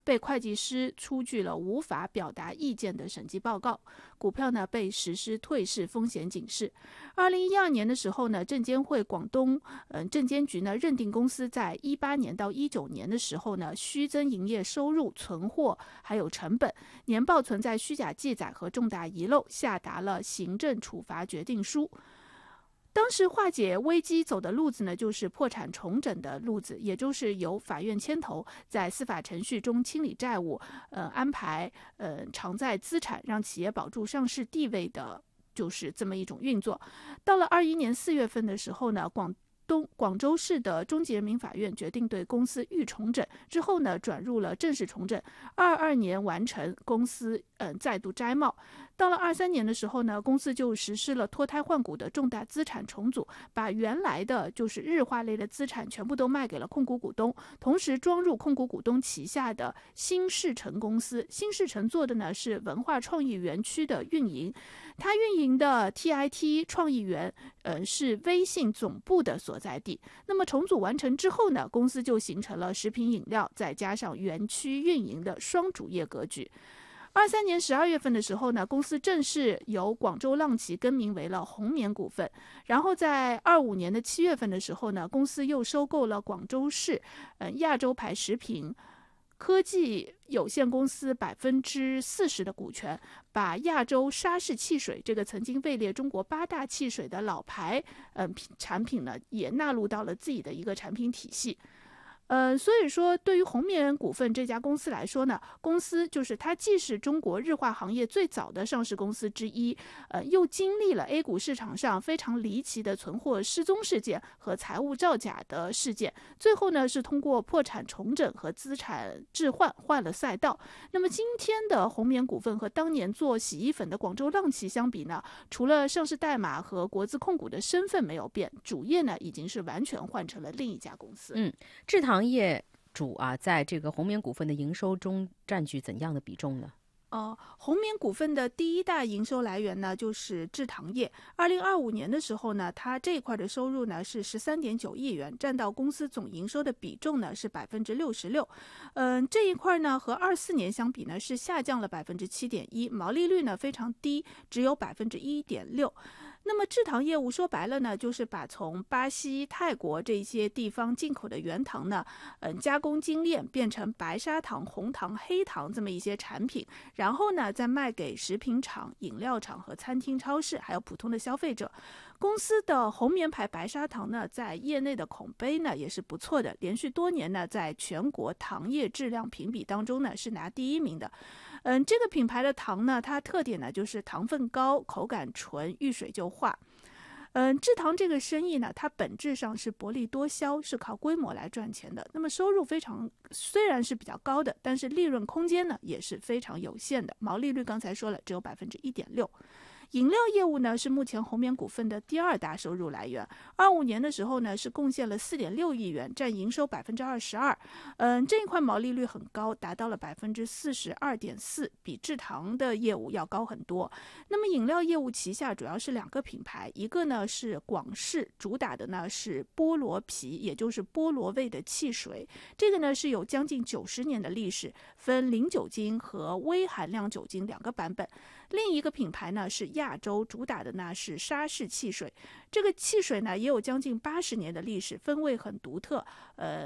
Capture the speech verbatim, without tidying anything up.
被会计师出具了无法表达意见的审计报告，股票呢被实施退市风险警示。二零一二年的时候呢，证监会广东嗯证监局呢认定公司在一八年到一九年的时候呢，虚增营业收入、存货还有成本，年报存在虚假记载和重大遗漏，下达了行政处罚决定书。当时化解危机走的路子呢，就是破产重整的路子，也就是由法院牵头，在司法程序中清理债务，呃，安排呃偿债资产，让企业保住上市地位的，就是这么一种运作。到了二一年四月份的时候呢，广东广州市的中级人民法院决定对公司预重整，之后呢，转入了正式重整。二二年完成，公司嗯再度摘帽。到了二三年的时候呢，公司就实施了脱胎换骨的重大资产重组，把原来的就是日化类的资产全部都卖给了控股股东，同时装入控股股东旗下的新世城公司。新世城做的呢是文化创意园区的运营，它运营的 T I T 创意园，呃是微信总部的所在地。那么重组完成之后呢，公司就形成了食品饮料再加上园区运营的双主业格局。二三年十二月份的时候呢，公司正式由广州浪奇更名为了红棉股份。然后在二五年的七月份的时候呢，公司又收购了广州市呃亚洲牌食品科技有限公司百分之四十的股权，把亚洲沙士汽水这个曾经位列中国八大汽水的老牌嗯、呃、产品呢，也纳入到了自己的一个产品体系。呃，所以说，对于红棉股份这家公司来说呢，公司就是它既是中国日化行业最早的上市公司之一，呃，又经历了 A 股市场上非常离奇的存货失踪事件和财务造假的事件，最后呢是通过破产重整和资产置换换了赛道。那么今天的红棉股份和当年做洗衣粉的广州浪奇相比呢，除了上市代码和国资控股的身份没有变，主业呢已经是完全换成了另一家公司。 嗯，制糖业主啊，在这个红棉股份的营收中占据怎样的比重呢？ 呃，红棉股份的第一大营收来源呢，就是制糖业。二零二五年的时候呢，它这一块的收入呢是十三点九亿元，占到公司总营收的比重呢是百分之六十六。嗯，这一块呢和二四年相比呢是下降了百分之七点一，毛利率呢非常低，只有百分之一点六。那么制糖业务说白了呢，就是把从巴西、泰国这些地方进口的原糖呢，嗯，加工精炼变成白砂糖、红糖、黑糖这么一些产品，然后呢再卖给食品厂、饮料厂和餐厅、超市，还有普通的消费者。公司的红棉牌白砂糖呢，在业内的口碑呢也是不错的，连续多年呢在全国糖业质量评比当中呢是拿第一名的。嗯，这个品牌的糖呢，它特点呢就是糖分高、口感纯、遇水就化。嗯，制糖这个生意呢，它本质上是薄利多销，是靠规模来赚钱的。那么收入非常虽然是比较高的，但是利润空间呢也是非常有限的，毛利率刚才说了只有百分之一点六。饮料业务呢是目前红棉股份的第二大收入来源，二五年的时候呢是贡献了四点六亿元，占营收百分之二十二。嗯，这一块毛利率很高，达到了百分之四十二点四，比制糖的业务要高很多。那么饮料业务旗下主要是两个品牌，一个呢是广式，主打的呢是菠萝啤，也就是菠萝味的汽水，这个呢是有将近九十年的历史，分零酒精和微含量酒精两个版本。另一个品牌呢是亚洲，主打的呢是沙士汽水，这个汽水呢也有将近八十年的历史，风味很独特，呃。